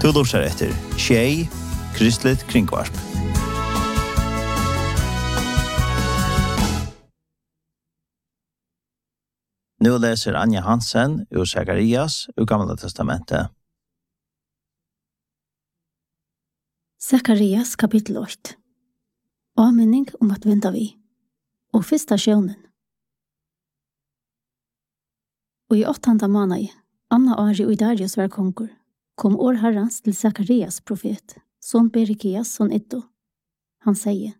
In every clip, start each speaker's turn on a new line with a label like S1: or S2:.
S1: Du lurer etter Tjej, Kristligt Kringvarp. Nu läser Anja Hansen ur Sakarias ur Gamla testamentet.
S2: Sakarias kapitel 8. Avminning om att vänta vi. Och första sjönen. Och i 8:e månaden, Anna Ari och Darius var konkur, kom år Herrans till Sakarias profet, son Berekias, son Iddo. Han säger: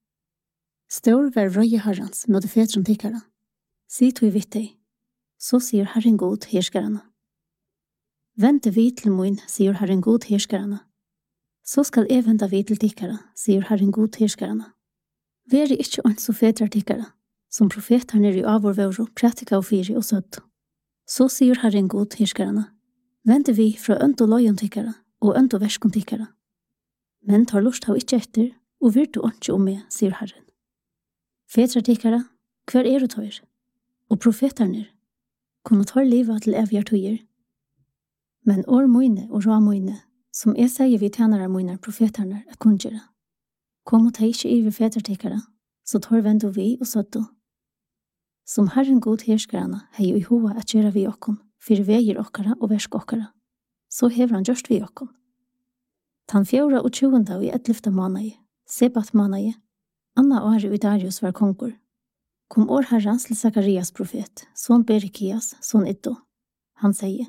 S2: Stor var röje Herrans med fetron tikkara. Sitt vi vitt dig. Så sier Herren god herskarana. Vente vi til mun, sier Herren god herskarana. Så skal jeg vente vi til tikkara, sier Herren god herskarana. Veri ikkje ånd så fetrar tikkara, som profetarne i avårvåro, pratika og fyri og søtt. Så sier Herren god herskarana. Vente vi fra ønt og løyon tikkara, og ønt og verskon tikkara. Men tar lust av ikkje etter, og virtu åndje om meg, sier Herren. Fetrar tikkara, hver du tøyr? Og profetarne kunne ta livet til evige tøyer. Men år møyne og rå møyne, som jeg sier vi tjenere møyne profeterne at kunngjøre. Kom og ta ikke i vi fetertikkere, så tar vendo vi og søtto. Som Herren god herskarane hei i hoa at gjøre vi okkon, for veier okkara og versk okkara. Så hever han gjørst vi okkon. Tan 24. og i 11. måned, Sebat måned, Anna Ari og Darius var konkur. Kom år Herrans til Sakarias profet, son Berekias, son Iddo. Han sier: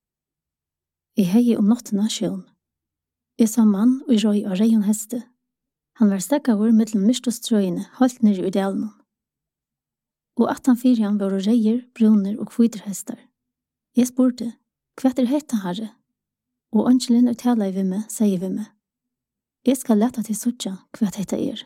S2: I hei om nottena sjøen. Jeg sa mann og i røy av reion heste. Han var stekkaver mellom myrstostrøyene, halt nere i delen. Og at han fyrjan var reier, bruner og kviterhester. Jeg spurte: hva heita herre? Og angelen uttala i vimme, sier vimme: Jeg skal leta til suttja hva heita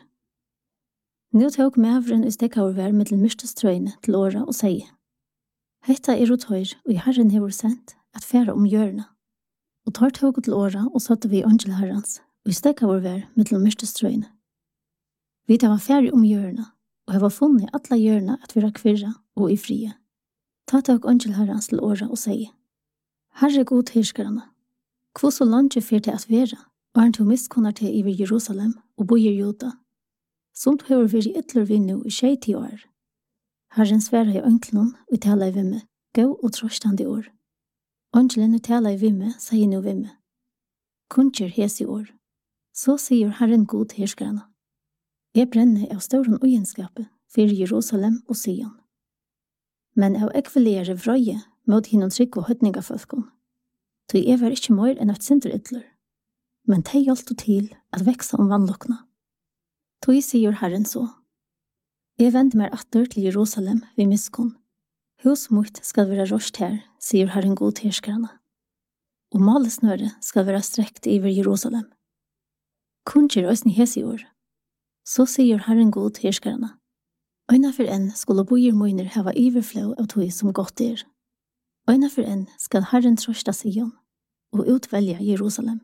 S2: Nu tog mævren i stekkaver mellom myrstostrøyene til åra og sier: Heita og tøyr, og i Herren hever sendt at færa om hjørna. Og tar tog til åra og satte vi angel Herrans, og i stekkaver mellom myrstostrøyene. Vi tar færa om hjørna, og heva funnet alla hjørna at vera kvirra og i frie. Ta tog angel Herrans til åra og sier: Herre god herskarana, hvor så langt fyr til at vera, og han til miskunnar til i Jerusalem og bojer Juda, som du har vært ytler vi nå i 20 år. Herren sværa i ønklen og tala i vimme, gå og trøstande år. Angelen tala i vimme, sier nå vimme: Kunnjer hes i år. Så sier Herren god herskarana: Jeg brenner av ståren ugenskapet for Jerusalem og Sion. Men av ekvelere vrøye mot hinnom trygg og høtningafolkon. Så jeg var ikke mer enn et sinter ytler. Men de hjalp til at veksa om vannlokna. Toi sier Herren så: Jeg vender meg atter til Jerusalem ved miskon. Hus mot skal være rost her, sier Herren god herskarana. Og malesnøre skal være strekt over Jerusalem. Kunnjer òsni hes i år. Så sier Herren god herskarana: Øyna for en skulle bojer møyner hava iverflå av toi som godt Øyna for en skal Herren trosta Sion og utvelja Jerusalem.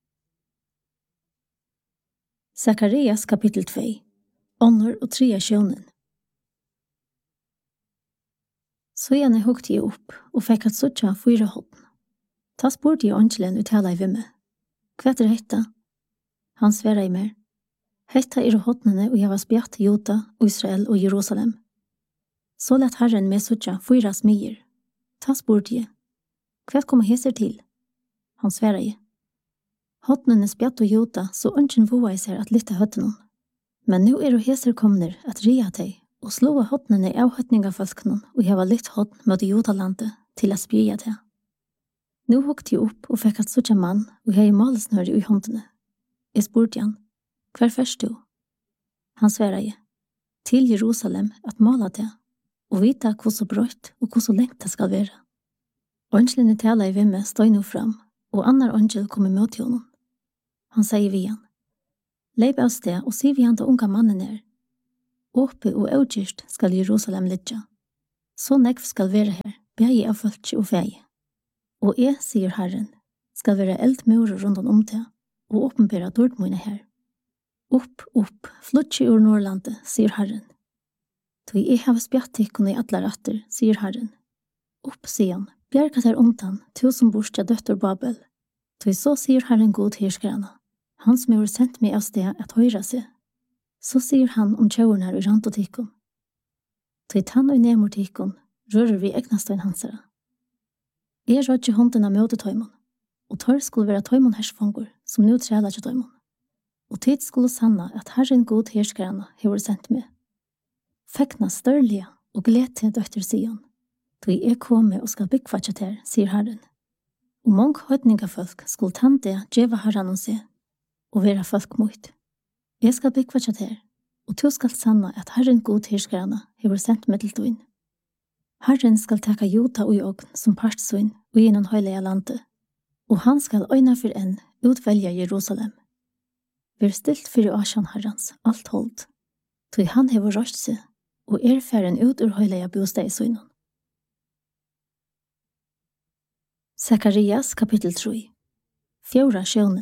S2: Sakarias kapitel 2. Ånder og 3 sjønen. Så jeg hukte jeg opp og fikk at suttja 4 hånden. Ta spurte jeg angelen uttala i vimme: Hva heita? Han sværa i mer: Heita håndene og jeg var spjatt Juda, Israel og Jerusalem. Så lett Herren med suttja 4 smier. Ta spurte jeg: Hva kommer heser til? Han sværa i: Håndene spjatt og Juda, så ønsken voa i seg at lytte høttene. Men nu heser kommer at ria deg, og slå håndene av høtningafolkene, og jeg var litt hånd mot Judalandet til å spyja det. Nu hukte jeg opp og fikk at suttja mann, og jeg malesnøre i håndene. Jeg spurte han: Hver først du? Han sværa i: Til Jerusalem at mala det, og vita hvor så brøtt og hvor så lengt det skal være. Angelen tala i vimme stod nå fram, og annar angel kom imot honom. Han sier vi han: Leib av sted og sier vi han til unga mannen Åpe og avgjørst skal Jerusalem lidja. Så nekv skal være her, bægi av folkje og feie. Og jeg, sier Herren, skal være eldmurer rundt om det, og åpenbæra dårdmøyne her. Opp, flutje ur Nordlandet, sier Herren. Toi jeg har spjattikkene i alle ratter, sier Herren. Opp, sier han, bjergat her omtan, som borstja døtter Babel. Då så sier Herren god herskerne, han som har sendt meg av sted at høyre seg. Så sier han om tjauerne i rantotikken. Då tann og nemortikken rører vi egnastøyn hansere. Jeg rådde hånden av møtetøymon, og tør skulle være tøymon hersfanger som nå træler til tøymon. Og tid skulle sanna at Herren god herskerne har sendt meg. Fekna størlige og gled til døtter Sion. Då jeg kommer og skal byggva til her, sier Herren. Og mange høydningafolk skulle tante djeva Herren og se, og være folk mot. Jeg skal byggva til her, og du skal sanna at Herren god herskerne har sendt meg til tøyn. Herren skal taka Jota og jogn som partsøyn og gjennom høylige landet, og han skal øyna for en utvelja Jerusalem. Vær stilt for Asjan Herrens alt hold, tog han hever røst seg, og færen ut ur høylige bostad i søgnen. Sakarias kapittel 3. Fjorda sjøvnen.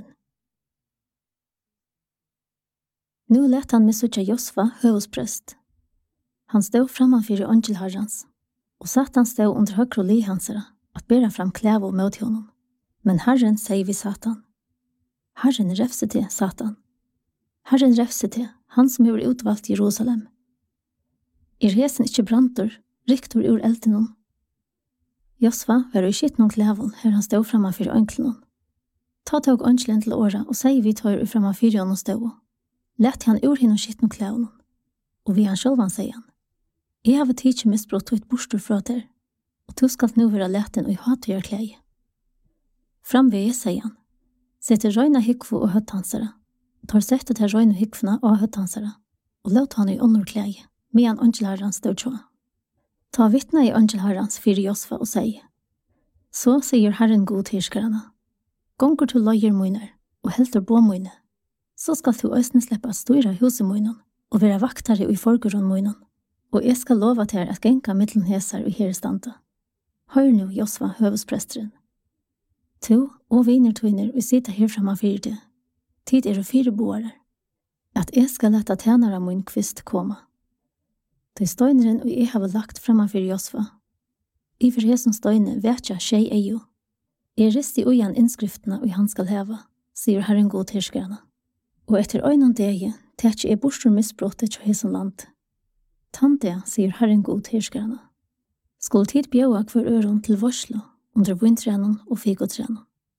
S2: Nå let han med suttja Josfa høvesprest. Han stod frammanfyr angel Herrens, og Satan stod under høyre li hansere, at bæra fram klævo mot honom. Men Herren sier vi Satan. Herren refser til Satan. Herren refser til, han som har utvalgt Jerusalem. Hesen ikke brantor, riktor ur eltenon. Josfa var i skittnon klævon her han stod frammanfyr angelen. Ta tog angelen til åra og sier vi tar ur frammanfyr honom stod. Lett han ur hinn og skittnon klævon. Og vi han sjølvan sier han. Jeg har tidsi misbrott og et bostor fra der, og du skal nu være leten og i hatøyar klæg. Framveg sier han, setter røyna hikvo og høttansere, tar settet til røyna hikvna og høttansere, og låt han i åndor klæg, medan angelherrans stod tjå. Ta vittna i angelherrans fyrir Josfa og sier, så sier Herren god herskerne, gonger til løyer møyner, og helter på møyne, så skal du øsne slippe at styra huset møynen, og være vaktare i forgården møynen, og jeg skal lova til at genka mittlen hesar og herestanda. Hør nu, Josfa, høvespresteren. To og viner tøyner og sita her framan fyrir det. Tid fire boarer. At jeg skal leta tjenare min kvist koma. De støyneren og jeg har lagt framan fyrir Josfa. I for hesen støyne vet jeg tjei eio. Jeg risti ujan innskriftene og han skal heva, sier Herren god herskerne. Og etter øynan degi, tætje jeg bostor misbrottet til hesen land. Tante, sier Herren god herskerne. Skulle tid bjøa hver øron til varslo, under vintrenon og figotrenon.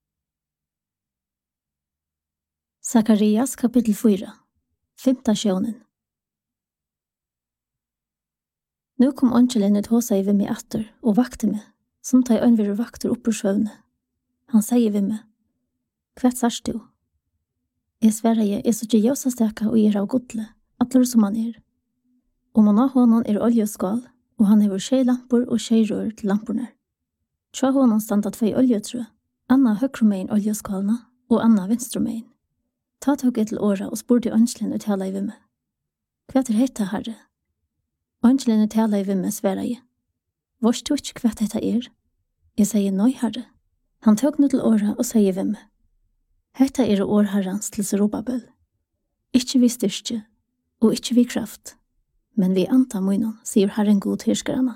S2: Sakarias kapittel 4. 5. sjøvnen. Nå kom angelen ut hos seg ved meg atter og vakte meg, som tar øynvire vakter opp ur sjøvne. Han sier ved meg, «Kvett sars du?» Jeg sverre jeg så ikke jøsa steka og av godle, atler som han Og man har honom oljeskal, og han hever tjejlampor og tjejrør til lamporna. Tja honom standa 2 oljetrø, Anna høyrumein oljeskalna og Anna venstrumein. Ta tog til åra og spurte angelen ut hela i vimme. Kvett heita herre? Angelen ut hela i vimme sverre jeg. Vars du ikke kvett heita Jeg sier nøy herre. Han tog nu til åra og sier vimme. Heita årherrans til Serubabel. Ikke vi styrke, og ikke vi kraft, men vi anta munnen, sier Herren god herskerne.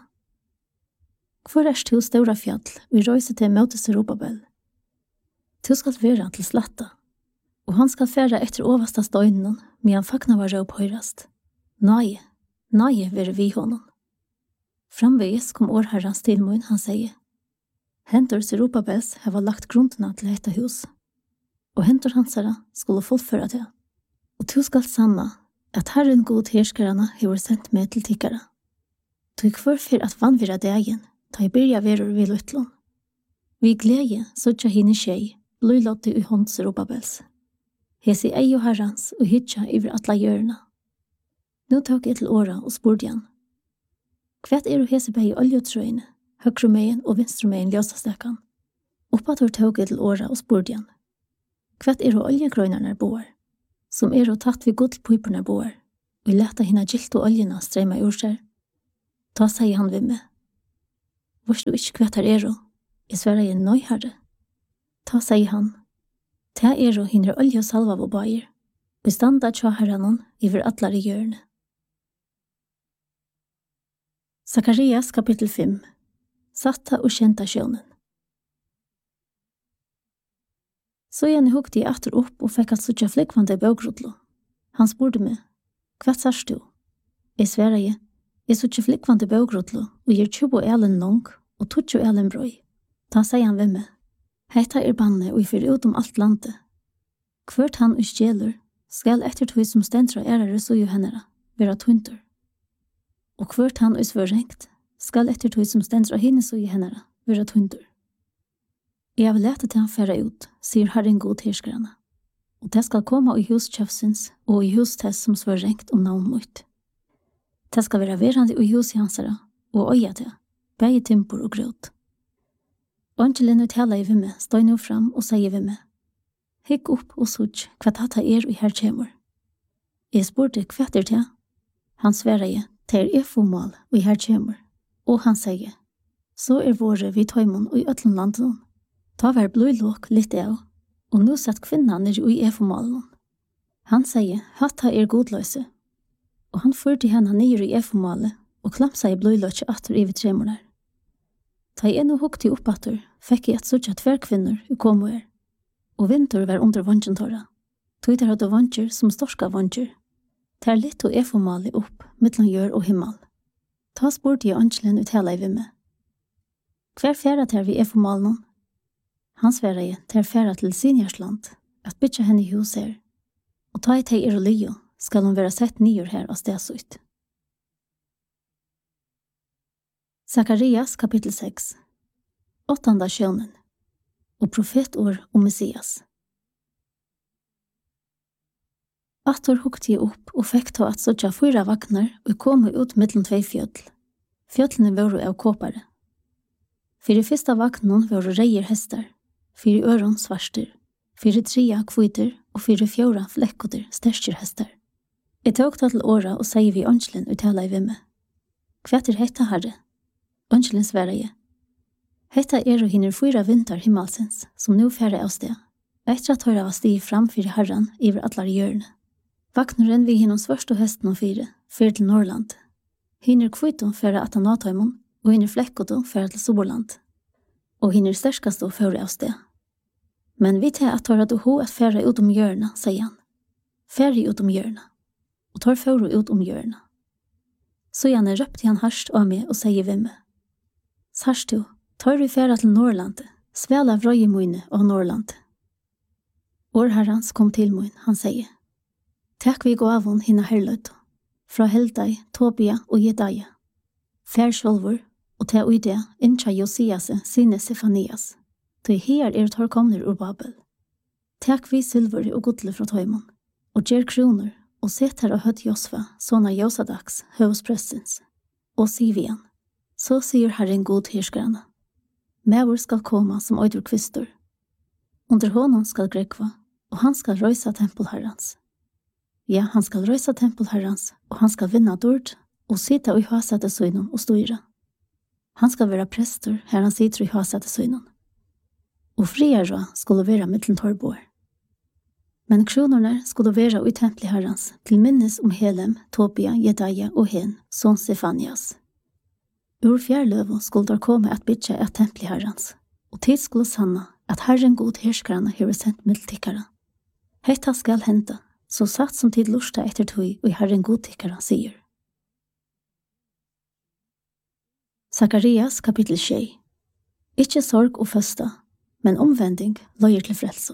S2: Hvor du stora fjall, vi røyser til møte Serubabel? Du skal være til slatta, og han skal fære etter oversta støynen, men han fakna var røp høyrast. Nei, være vi honom. Framveges kom årherrans til mun, han sier. Hentor Serubabels hava lagt gruntena til dette hus, og hentor hansara skulle fullføre det. Og du skal sanna at Herren god herskerne har sendt meg til tikkere. Du gikk for at vannvira dagen, ta i byrja verur vi luttlån. Vi glede sådja henne tjej, løylotte i hånd Serubabels. Hesi ei og herrans og hitja iver atla hjørna. Nå tok jeg til åra og spurte han. Kvett hesi bei oljetrøyne, høyrumein og venstrumein ljósastekkan. Oppatur tok jeg til åra og spurte han. Kvett oljegrøynarnar boar, som tatt vi gullpipurnar boar, og leta hina gilt og oljena streyma ur seg. Ta sier han ved meg. Vars du ikke kvett her jeg sverre jeg nøy herre. Ta sier han. Ta hinner olje og salva på bager, og standa tja herranon iver atlar i hjørne. Sakarias kapittel 5. Satta og kjenta sjønen. Så igjen hukte jeg atter opp og fikk at suttja flikvande bøgrotlo. Han spurte meg, hva sars du? Jeg sverre jeg suttja flikvande bøgrotlo og gir 20 elen lang og 20 elen brøy. Da sier han ved meg, heita banne og fyrir ut alt landet. Hvert han og stjeler, skal etter tog som stendra ærare så jo hennara, vera tuntur. Og hvert han og svørrengt, skal etter tog som stendra hinne så jo hennara, vera tuntur. Jeg vil lete til han færa ut, sier Herren god herskarana. Og det skal komme i huskjøfsins og i hustess som svørrengt om navn mot. Det skal være verande i hus i hansara, og øya til, begge timpor og grøt. Angelen uttala i vimme, stod nå fram og sier vimme, hikk opp og sutt hva tata og her kjemur. Jeg spurte hva til. Han sverre til efomal og her kjemur. Og han sier, så våre vi tøymon og i øtlen landen. Ta var blodlåk litt av, og nå satt kvinnan nere i efomalen. Han sier, hatta godløse. Og han førte henne nere i efomalet og klampsa i blodlåk atter i tremorna. Ta jeg ennå hukte opp atter, fikk jeg et suttja tverrkvinner i komoer. Og vinter var under vansjen tåra. Tog der hadde vansjer som storska vansjer. Der litt og efomale opp, mittlen jør og himmel. Ta spurte jeg angelen uttala i vimme. Hver færa ter vi efomalen? Han sverre jeg ter færa til Sinjarsland, at bytja henne i hus her. Og ta i teg og lyo, skal hun være sett nyer her av stedsut. Sakarias kapittel 6 8. sjønen og profetår om Messias. Atter hukte jeg opp og fikk ta at sådja 4 vaknar og kom ut mellom 2 fjøtl. Fjøtlene var av kåpare. 4 fyrsta vaknen var reier hester, 4 øron svarster, 4 tria kviter og 4 fjora flekkoter sterskjer hester. Jeg tok ta til åra og sier vi angelen uttala i vimme. Hva hetta herre? Angelen sverre jeg. Hetta og hinner 4 vinter himmelsens, som nå færre av sted. Etter at høyre var stig fram for herren iver atlar hjørne. Vakneren vi hinnom svørst og hesten og 4, fyr til Norrland. Hinner kviton færre at han natøymon, og hinner flekkoto færre til Soborland. Og hinner sterskast og færre av sted. Men vi tar at høyre du ho at færre ut om hjørne, sier han. Færre ut om hjørne. Og tar færre ut om hjørne. Så gjerne røpte han harst av meg og sier vi meg. Sarst du, tar vi færre til Norrland, svela vrøyemoine av Norrland. Årherrans kom til moin, han sier. Takk vi gå avon hinna herløyt, fra Heldai, Tobia og Jedaia. Fær sjolvor, og ta uide, inntra Josias sine Sefanias. Tøy her tar komner ur Babel. Takk vi silver og godle fra Tøymon, og gjer kroner, og setter og høtt Josva, sånne Josadaks, høvspressens. Og sier vi han, så sier Herren god herskarana. Mævor skal komme som øyder kvistor. Under honom skal grekva, og han skal røysa tempelherrans. Ja, han skal røysa tempelherrans, og han skal vinna dord, og sitta i hasete søgnen og styra. Han skal være prester, her han sitter i hasete søgnen. Og friere skulle være mittlen torboer. Men kronorna skulle være i tempelherrans, til minnes om Helem, Tobia, Jedaia og Hen, son Sefanias. Ur fjärlövo skulle der komme at bytja et tempelherrans, og tid skulle sanna at Herren god herskarana hever sendt middeltikkara. Hetta skal henta, så satt som tid lusta etter tøy og Herren god tikkara sier. Sakarias kapittel 6 Ikke sorg og føsta, men omvending løyer til frelso.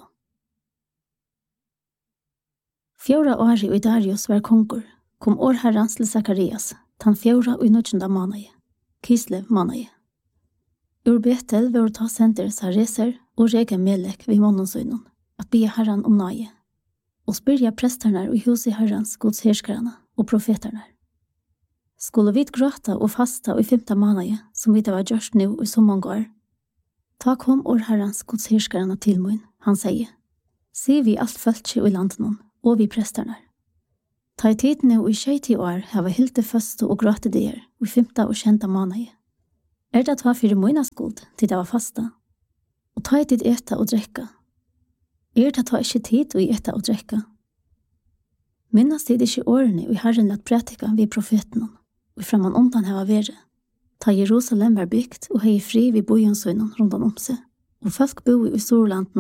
S2: 4 åri og Darius var kongur, kom årherrans til Sakarias, tan 4 og 19. måned. Kislev manaje. Ur Betel var ta senter Sareser og Rega Melek vid månonsøgnen, at be herran om naje, og spyrja prestarna og hus i herrans gods herskarana og profetarna. Skulle vi gråta og fasta i 5. måned, som vi var gjørst nu i så mange år, ta kom år herrans gods herskarana til mun, han sier, se vi alt føltje i landen og vi prestarna. Ta i tidene og i 20 år hava hilte føste og gråte der i 5. og 20. måned. Det ta 4 måneder skuld til det var fasta? Og ta i tid etta og drekka? Det ta ikke tid og etta og drekka? Minnas tid ikke årene og Herren lagt prætika vid profeten og framan ondan hava vere. Ta Jerusalem var byggt og hei fri vid bojonsøgnen rundt om seg, og folk bo i Storlanden og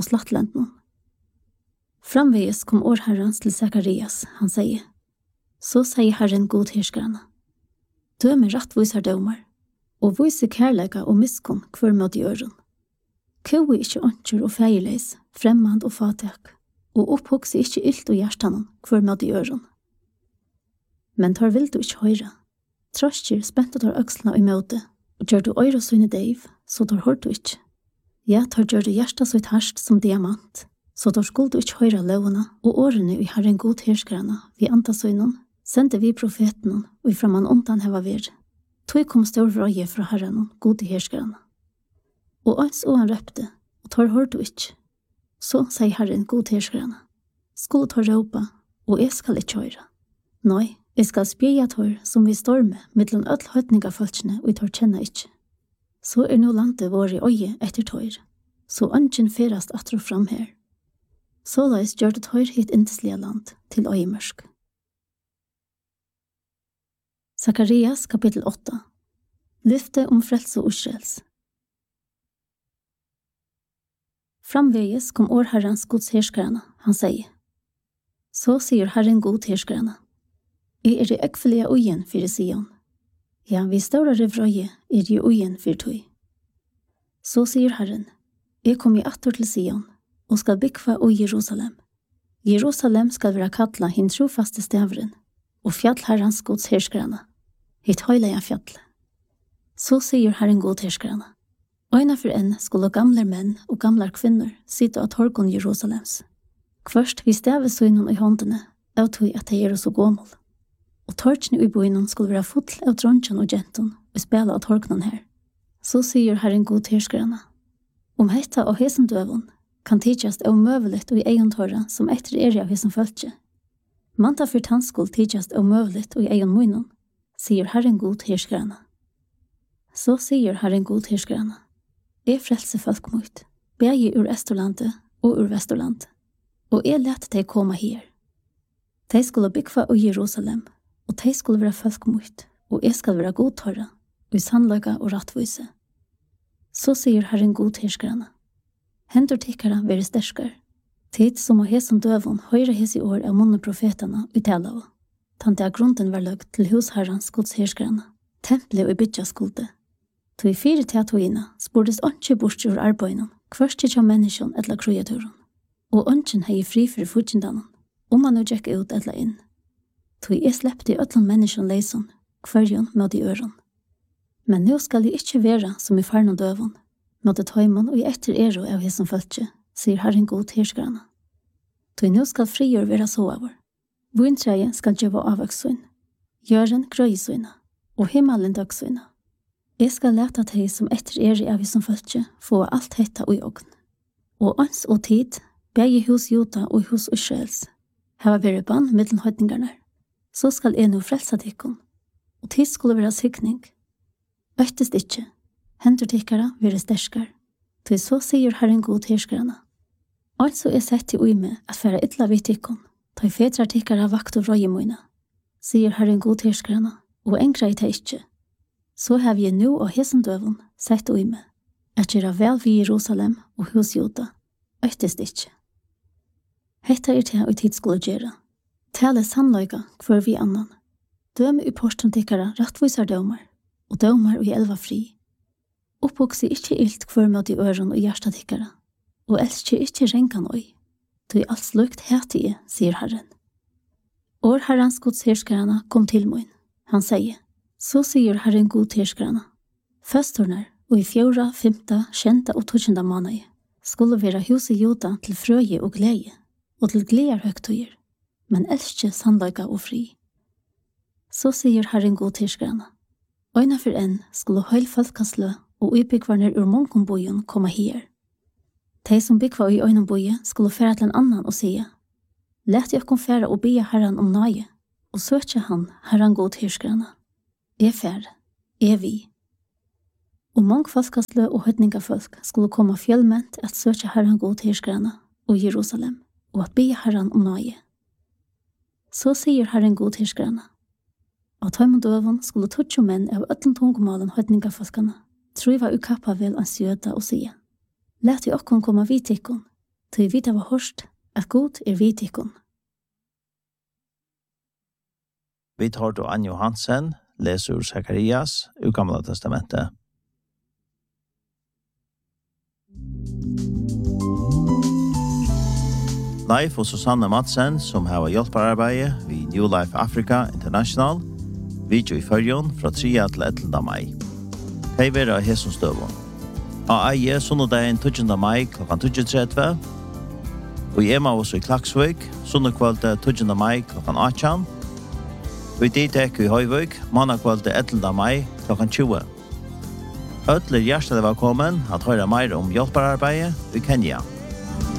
S2: og Slattlanden. Framvegis kom årherrens til Sakarias, han sier. Så sier Herren god herskerne. Døme rattvisar dømar, og vise kærleika og miskunn hver mot i øren. Køy ikkje ønsker og feierleis, fremmand og fatak, og opphugse ikkje illt og hjertanen hver mot i øren. Men tar vil du ikkje høyre. Trøstjer spente tar økslene i møte, og gjør du øyre søgne deiv, så tar hørt du ikkje. Ja, tar gjør du hjertet så harst som diamant, så tar skuld du ikkje høyre lovene, og årene i Herren god herskerne, vi antasøgnen, sendte vi profeten, og i framan ondan heva vir. Tog kom stor vrøye fra Herren, god herskerne. Og ans og han røpte, og tar hørt du ikkje. Så sier Herren god herskerne. Skulle tar råpa, og jeg skal ikkje høyre. Nei, jeg skal spjeja tar som vi storme, mittlen ødel høytningafølsene, og jeg tar kjenne ikkje. Så nå landet vår i øye etter tøyr, så ønsken ferast atro fram her. Så leis gjør det tøyr hit indeslige land til øyemørsk. Sakarias kapittel 8. Lyfte om frelse og Israels. Framvegis kom årherrens gods herskerne, han sier. Så sier Herren god herskerne. Jeg i ekvelige øyen for Sion. Ja, vi større vrøye i øyen for tøy. Så sier Herren, jeg kom i atter til Sion, og skal bygge i Jerusalem. Jerusalem skal være kattla hin trofaste stavren, og fjallherrens gods herskerne, hit høyleia fjall. Så sier Herren god herskerne. Øyna for en skulle gamle menn og gamle kvinner sitte av torgon Jerusalems. Først vi stavesøgnen i håndene, av tog at de så gommel. Og torkene i bøynen skulle være full av dronjen og genton og spela av torkenen her. Så sier Herren god herskerne. Om hetta og hesen døven kan tidjast av møveligt og i egen tåra som etter av hesen følge. Manta for tannskål tidjast av møveligt og i egen munnen, sier Herren god herskerne. Så sier Herren god herskerne. Jeg frelse folk mot, begge ur Estorlandet og ur Vestorland, og jeg lette deg komme her. De skulle bygge i Jerusalem, og de skulle være folk mot, og jeg skal være godtåra, og i sannløyga og rattvise. Så sier Herren god herskerne. Hendur tikkara være sterskar, tid som å hesen døvun høyre hes i år av munne profetene i Telau, tante av grunden var løgt til husherrens gods herskerne, tempelet og i bytja skulde. To i 4 teatoina spurdes ønske bort ur arbeidene, hverst ikke av menneskene eller kreaturen, og ønsken hei fri for fortjendanen, om man nå gikk ut eller inn. To jeg slepte i øtlen menneskene leisen, hverjon med i øren. Men nå skal jeg ikke være som i faren og døven, med det tøymon og i etter ero av hesen følge, sier Herren god herskerne. To nå skal frigjør være så over. Vintreie skal gjøre avvøksøyn, gjøren grøysøyne, og himmelen døgsøyne. Jeg skal lete deg som etter av hesen følge, få alt hetta og i ogn. Og ans og tid, begge hos Juda og hos Israels, hava vært bann mellom høytningarna. Så skal jeg nå frelsa tikkun, og tid skulle være sikning. Øktest ikkje, hendur tikkara være sterskar, til så sier Herren god herskerne. Altså er sett i uime at færa ytla vid tikkun, ta i fedrar tikkara vakt og røyemoina, sier Herren god herskerne, og engra i ta ikkje. Så har vi nå og hesen døven sett uime, at gjøre vel vid Jerusalem og hos Juda, øktest ikkje. Hetta er til å tid skulle gjøre. Tale sannløyga hver vi annan. Døme i porsten tikkara rattvisar dømar, og dømar og i elva fri. Oppvokse ikkje illt hver med i øren og hjersta tikkara, og elskje ikkje renkan oi. Du er alt slukt hætige, sier Herren. År Herrens gods herskarana kom til moin. Han sier, så sier Herren god herskarana. Førstornar, og i 4., 5., 6. og 12. måned, skulle være huset Juda til frøye og glede, og til gleder høgtøyer, men elskje sannløyga og fri. Så sier Herren god herskerne. Øyna for en skulle høyl folkaslø og ubyggvarner ur monkombojen komme her. De som byggvar i øynenboje skulle fære til en annan og sige, let jeg kom fære og bya Herren om nøye, og søkje han Herren god herskerne. Fære, vi. Og mange folkaslø og høytningafolk skulle komme fjellment at søkje Herren god herskerne og Jerusalem, og at bya Herren om nøye. Så sier Herren god herskerne. Av tøymondøven skulle 20 menn av øtlen tungumalen høytningafolkene, tror jeg var ukappa vel an søda og sige. Let i okkon komme vidt ikkon, Ty vi var hørst at god vidtikon.
S1: Vi tar då Anjo Hansen, leser ur Sakarias, ur Gamla testamentet. Leif og Susanne Madsen, som har hjelpararbeidet ved New Life Africa International, video i førjon fra 3. til 11. mai. De vil av hesson støvån. Av eie sunnodagen 20. mai klokkan 20.30, og i Emmaus i Klaksvik, sunnokvalde 20. mai klokkan 18, og i Ditek i Høyvik, mannakvalde 11. mai klokkan 20. Øtler hjertelig velkommen at høre mer om hjelpararbeidet i Kenya.